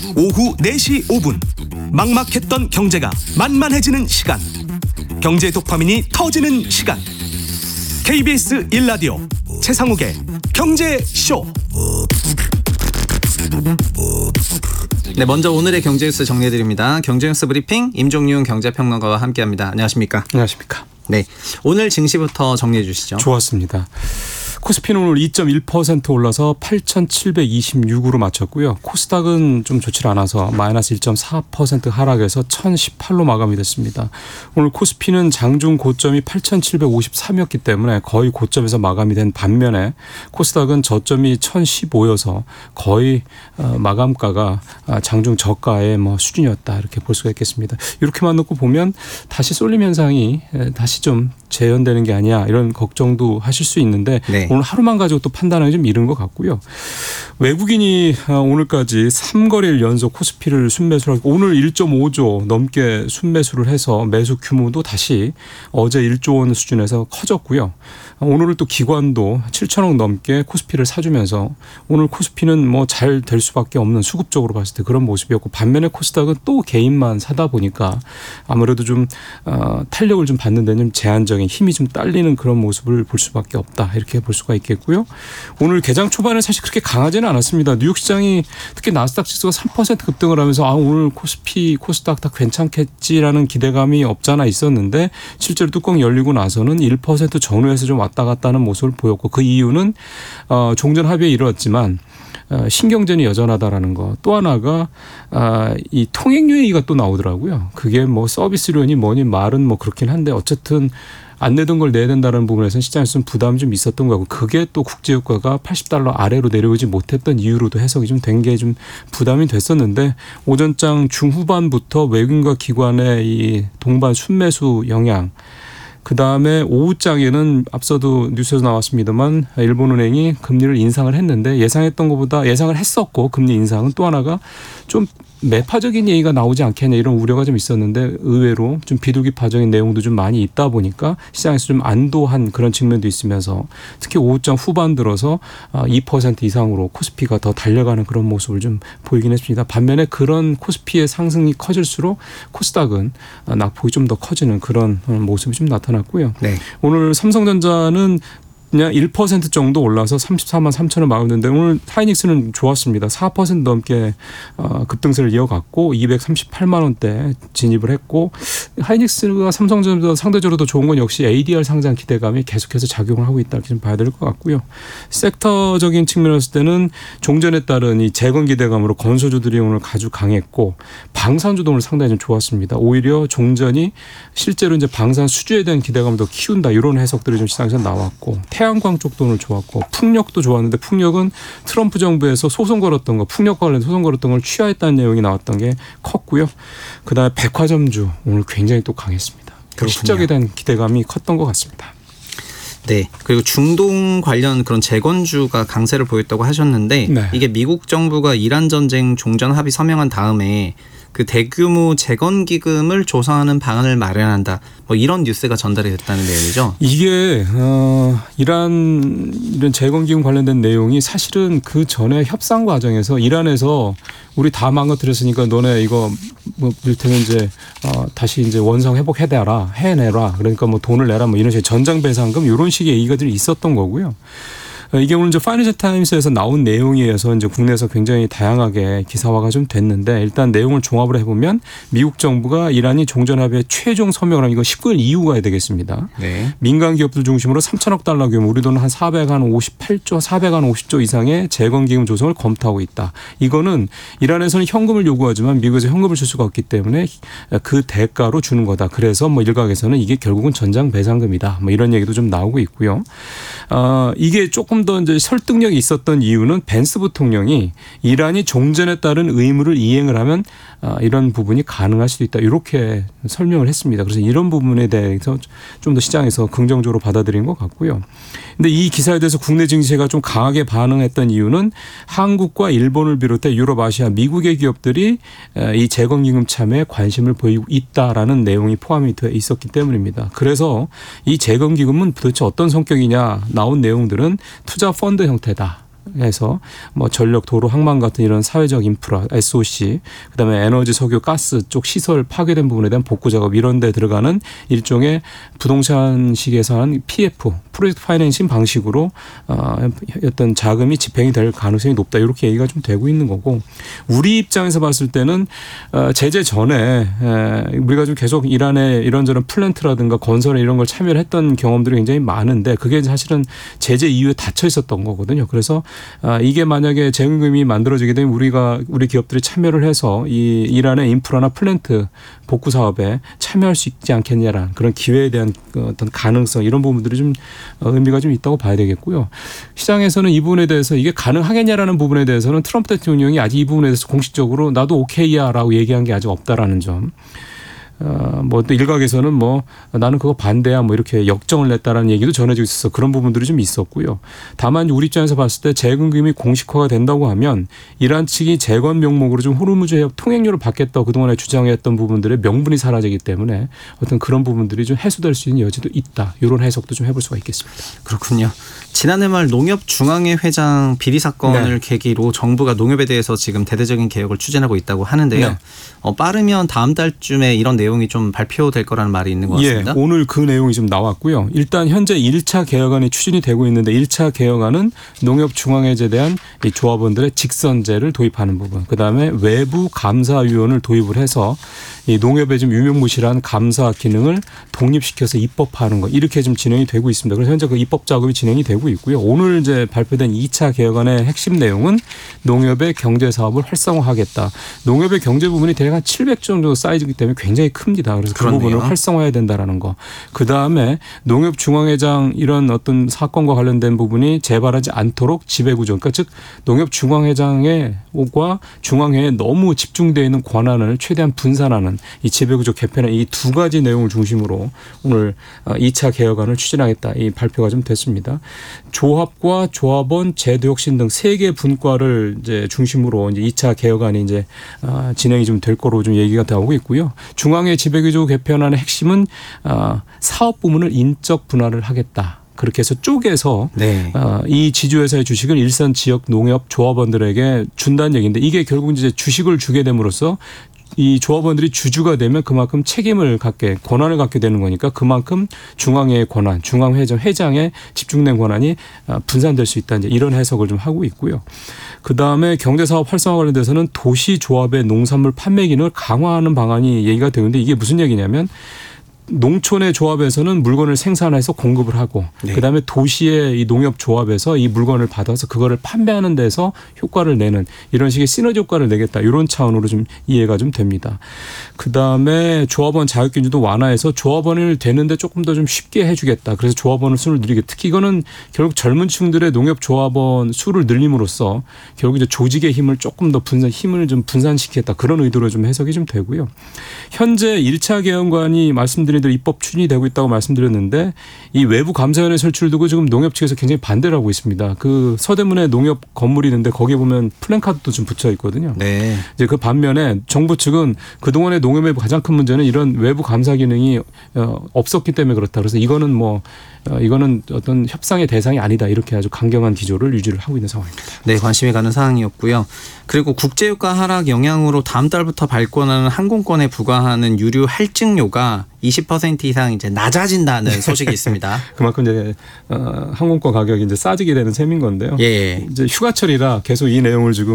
오후 4시 5분 막막했던 경제가 만만해지는 시간, 경제 도파민이 터지는 시간. KBS 1라디오 최상욱의 경제쇼. 네, 먼저 오늘의 경제뉴스 정리해드립니다. 경제뉴스 브리핑 임종윤 경제평론가와 함께합니다. 안녕하십니까? 안녕하십니까? 네, 오늘 증시부터 정리해 주시죠. 좋았습니다. 코스피는 오늘 2.1% 올라서 8,726으로 마쳤고요. 코스닥은 좀 좋지 않아서 마이너스 1.4% 하락해서 1,018로 마감이 됐습니다. 오늘 코스피는 장중 고점이 8,753이었기 때문에 거의 고점에서 마감이 된 반면에 코스닥은 저점이 1,015여서 거의 마감가가 장중 저가의 수준이었다, 이렇게 볼 수가 있겠습니다. 이렇게만 놓고 보면 다시 쏠림 현상이 다시 좀 재현되는 게 아니야, 이런 걱정도 하실 수 있는데 네. 오늘 하루만 가지고 또 판단하기 좀 이른 것 같고요. 외국인이 오늘까지 3거래일 연속 코스피를 순매수를 하고 오늘 1.5조 넘게 순매수를 해서 매수 규모도 다시 어제 1조 원 수준에서 커졌고요. 오늘은 또 기관도 7천억 넘게 코스피를 사주면서 오늘 코스피는 잘 될 수밖에 없는, 수급적으로 봤을 때 그런 모습이었고, 반면에 코스닥은 또 개인만 사다 보니까 아무래도 좀 탄력을 좀 받는 데는 좀 제한적인 힘이 좀 딸리는 그런 모습을 볼 수밖에 없다, 이렇게 볼 수가 있겠고요. 오늘 개장 초반에 사실 그렇게 강하지는 않았습니다. 뉴욕 시장이 특히 나스닥 지수가 3% 급등을 하면서 오늘 코스피, 코스닥 다 괜찮겠지라는 기대감이 없잖아 있었는데 실제로 뚜껑이 열리고 나서는 1% 전후에서 좀 왔다 갔다 하는 모습을 보였고, 그 이유는 종전 합의에 이르렀지만 신경전이 여전하다라는 거. 또 하나가 이 통행료 얘기가 또 나오더라고요. 그게 서비스료니 뭐니 말은 그렇긴 한데 어쨌든 안 내던 걸 내야 된다는 부분에서는 시장에서는 부담이 좀 있었던 거고, 그게 또 국제유가가 $80 아래로 내려오지 못했던 이유로도 해석이 좀 된 게 좀 부담이 됐었는데, 오전장 중후반부터 외국인과 기관의 이 동반 순매수 영향, 그다음에 오후장에는 앞서도 뉴스에서 나왔습니다만 일본은행이 금리를 인상을 했는데 예상했던 것보다, 예상을 했었고 금리 인상은 또 하나가 좀 매파적인 얘기가 나오지 않겠냐, 이런 우려가 좀 있었는데 의외로 좀 비둘기파적인 내용도 좀 많이 있다 보니까 시장에서 좀 안도한 그런 측면도 있으면서 특히 오후장 후반 들어서 2% 이상으로 코스피가 더 달려가는 그런 모습을 좀 보이긴 했습니다. 반면에 그런 코스피의 상승이 커질수록 코스닥은 낙폭이 좀 더 커지는 그런 모습이 좀 나타났고요. 네. 오늘 삼성전자는 그냥 1% 정도 올라서 34만 3천을 마감했는데 오늘 하이닉스는 좋았습니다. 4% 넘게 급등세를 이어갔고 238만 원대 진입을 했고, 하이닉스가 삼성전자 상대적으로 더 좋은 건 역시 ADR 상장 기대감이 계속해서 작용을 하고 있다, 이렇게 좀 봐야 될 것 같고요. 섹터적인 측면에서 때는 종전에 따른 이 재건 기대감으로 건설주들이 오늘 아주 강했고, 방산주도 오늘 상당히 좀 좋았습니다. 오히려 종전이 실제로 이제 방산 수주에 대한 기대감을 더 키운다, 이런 해석들이 좀 시장에서 나왔고, 태양광 쪽도 오늘 좋았고, 풍력도 좋았는데 풍력은 트럼프 정부에서 소송 걸었던 거, 풍력과 관련 소송 걸었던 걸 취하했다는 내용이 나왔던 게 컸고요. 그다음에 백화점주 오늘 굉장히 또 강했습니다. 실적에 대한 기대감이 컸던 것 같습니다. 네. 그리고 중동 관련 그런 재건주가 강세를 보였다고 하셨는데, 네. 이게 미국 정부가 이란 전쟁 종전 합의 서명한 다음에 그 대규모 재건 기금을 조성하는 방안을 마련한다, 이런 뉴스가 전달이 됐다는 내용이죠. 이게 이런 재건 기금 관련된 내용이 사실은 그 전에 협상 과정에서 이란에서 우리 다 망가뜨렸으니까 너네 이거 일테면 이제 다시 이제 원상 회복해내라, 해내라. 그러니까 돈을 내라, 이런 식의 전장 배상금, 이런 식의 얘기가들이 있었던 거고요. 이게 오늘 이제 파이낸셜 타임스에서 나온 내용이어서 이제 국내에서 굉장히 다양하게 기사화가 좀 됐는데, 일단 내용을 종합을 해보면 미국 정부가 이란이 종전합의에 최종 서명을 한, 이건 19일 이후가 되겠습니다. 네. 민간 기업들 중심으로 3천억 달러 규모, 우리 돈은 한 458조, 450조 이상의 재건기금 조성을 검토하고 있다. 이거는 이란에서는 현금을 요구하지만 미국에서 현금을 줄 수가 없기 때문에 그 대가로 주는 거다. 그래서 일각에서는 이게 결국은 전장 배상금이다, 이런 얘기도 좀 나오고 있고요. 이게 조금 더 이제 설득력이 있었던 이유는 벤스 부통령이 이란이 종전에 따른 의무를 이행을 하면 이런 부분이 가능할 수도 있다, 이렇게 설명을 했습니다. 그래서 이런 부분에 대해서 좀 더 시장에서 긍정적으로 받아들인 것 같고요. 근데 이 기사에 대해서 국내 증시가 좀 강하게 반응했던 이유는 한국과 일본을 비롯해 유럽, 아시아, 미국의 기업들이 이 재건기금 참여에 관심을 보이고 있다라는 내용이 포함이 되어 있었기 때문입니다. 그래서 이 재건기금은 도대체 어떤 성격이냐, 나온 내용들은 투자 펀드 형태다, 해서 뭐 전력, 도로, 항만 같은 이런 사회적 인프라, SOC, 그다음에 에너지, 석유, 가스 쪽 시설 파괴된 부분에 대한 복구 작업 이런 데 들어가는 일종의 부동산식에서 한 PF, 프로젝트 파이낸싱 방식으로 어떤 자금이 집행이 될 가능성이 높다. 이렇게 얘기가 좀 되고 있는 거고, 우리 입장에서 봤을 때는 제재 전에 우리가 좀 계속 이란의 이런저런 플랜트라든가 건설에 이런 걸 참여를 했던 경험들이 굉장히 많은데 그게 사실은 제재 이후에 닫혀 있었던 거거든요. 그래서 이게 만약에 재원금이 만들어지게 되면 우리 기업들이 참여를 해서 이 이란의 인프라나 플랜트 복구 사업에 참여할 수 있지 않겠냐라는 그런 기회에 대한 어떤 가능성, 이런 부분들이 좀 의미가 좀 있다고 봐야 되겠고요. 시장에서는 이 부분에 대해서 이게 가능하겠냐라는 부분에 대해서는 트럼프 대통령이 아직 이 부분에 대해서 공식적으로 나도 오케이야라고 얘기한 게 아직 없다라는 점. 뭐 또 일각에서는 뭐 나는 그거 반대야 뭐 이렇게 역정을 냈다라는 얘기도 전해지고 있어서 그런 부분들이 좀 있었고요. 다만 우리 입장에서 봤을 때 재건금이 공식화가 된다고 하면 이란 측이 재건 명목으로 좀 호르무즈 해협 통행료를 받겠다고 그동안에 주장했던 부분들의 명분이 사라지기 때문에 어떤 그런 부분들이 좀 해소될 수 있는 여지도 있다. 이런 해석도 좀 해볼 수가 있겠습니다. 그렇군요. 지난해 말 농협중앙회 회장 비리 사건을 계기로 정부가 농협에 대해서 지금 대대적인 개혁을 추진하고 있다고 하는데요. 네. 빠르면 다음 달쯤에 이런 내용이 좀 발표될 거라는 말이 있는 것 같습니다. 예, 오늘 그 내용이 좀 나왔고요. 일단 현재 1차 개혁안이 추진이 되고 있는데 1차 개혁안은 농협중앙회제에 대한 이 조합원들의 직선제를 도입하는 부분, 그다음에 외부 감사위원을 도입을 해서 이 농협의 좀 유명무실한 감사 기능을 독립시켜서 입법화하는 것, 이렇게 좀 진행이 되고 있습니다. 그래서 현재 그 입법 작업이 진행이 되고 있고요. 오늘 이제 발표된 2차 개혁안의 핵심 내용은 농협의 경제 사업을 활성화하겠다. 농협의 경제 부분이 대략 한 700조 정도 사이즈이기 때문에 굉장히 큽니다. 그래서 그 그렇네요. 부분을 활성화해야 된다라는 거. 그 다음에 농협중앙회장 이런 어떤 사건과 관련된 부분이 재발하지 않도록 지배구조, 그러니까 즉 농협중앙회장과 중앙회에 너무 집중되어 있는 권한을 최대한 분산하는 이 지배구조 개편의 이 두 가지 내용을 중심으로 오늘 2차 개혁안을 추진하겠다, 이 발표가 좀 됐습니다. 조합과 조합원 제도 혁신 등 3개 분과를 이제 중심으로 이제 2차 개혁안이 이제 진행이 좀 될 거로 좀 얘기가 나오고 있고요. 중앙회 지배구조 개편안의 핵심은 사업 부문을 인적 분할을 하겠다. 그렇게 해서 쪼개서 이 지주회사의 주식을 일선 지역 농협 조합원들에게 준다는 얘기인데, 이게 결국 이제 주식을 주게 됨으로써 이 조합원들이 주주가 되면 그만큼 책임을 갖게, 권한을 갖게 되는 거니까 그만큼 중앙회의 권한, 중앙회장에 집중된 권한이 분산될 수 있다, 이제 이런 해석을 좀 하고 있고요. 그 다음에 경제사업 활성화 관련돼서는 도시조합의 농산물 판매 기능을 강화하는 방안이 얘기가 되는데, 이게 무슨 얘기냐면 농촌의 조합에서는 물건을 생산해서 공급을 하고 그다음에 도시의 이 농협 조합에서 이 물건을 받아서 그거를 판매하는 데서 효과를 내는, 이런 식의 시너지 효과를 내겠다, 이런 차원으로 좀 이해가 좀 됩니다. 그다음에 조합원 자격기준도 완화해서 조합원을 되는데 조금 더 좀 쉽게 해주겠다. 그래서 조합원을 수를 늘리게, 특히 이거는 결국 젊은 층들의 농협 조합원 수를 늘림으로써 결국 이제 조직의 힘을 조금 더 힘을 좀 분산시키겠다, 그런 의도로 좀 해석이 좀 되고요. 현재 1차 개혁안이 말씀드린 대로 입법 추진이 되고 있다고 말씀드렸는데, 이 외부 감사위원회 설치를 두고 지금 농협 측에서 굉장히 반대를 하고 있습니다. 그 서대문에 농협 건물이 있는데 거기에 보면 플랜카드도 좀 붙여 있거든요. 네. 이제 그 반면에 정부 측은 그동안의 농협의 가장 큰 문제는 이런 외부 감사 기능이 없었기 때문에 그렇다. 그래서 이거는 어떤 협상의 대상이 아니다, 이렇게 아주 강경한 기조를 유지를 하고 있는 상황입니다. 네, 관심이 가는 사항이었고요. 그리고 국제유가 하락 영향으로 다음 달부터 발권하는 항공권에 부과하는 유류 할증료가 20% 이상 이제 낮아진다는 소식이 있습니다. 그만큼 이제 항공권 가격이 이제 싸지게 되는 셈인 건데요. 예. 이제 휴가철이라 계속 이 내용을 지금